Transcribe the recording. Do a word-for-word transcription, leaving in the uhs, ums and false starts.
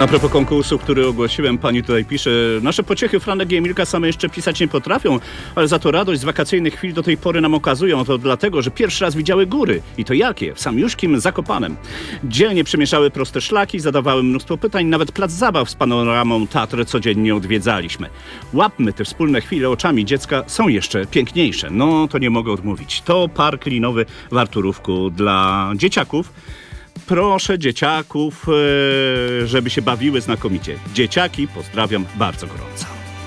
A propos konkursu, który ogłosiłem, pani tutaj pisze: nasze pociechy Franek i Emilka same jeszcze pisać nie potrafią, ale za to radość z wakacyjnych chwil do tej pory nam okazują. To dlatego, że pierwszy raz widziały góry. I to jakie? W Samiuszkim Zakopanem. Dzielnie przemieszały proste szlaki, zadawały mnóstwo pytań, nawet plac zabaw z panoramą Tatr codziennie odwiedzaliśmy. Łapmy te wspólne chwile oczami dziecka, są jeszcze piękniejsze. No, to nie mogę odmówić. To park linowy w Arturówku dla dzieciaków. Proszę dzieciaków, żeby się bawiły znakomicie. Dzieciaki pozdrawiam bardzo gorąco.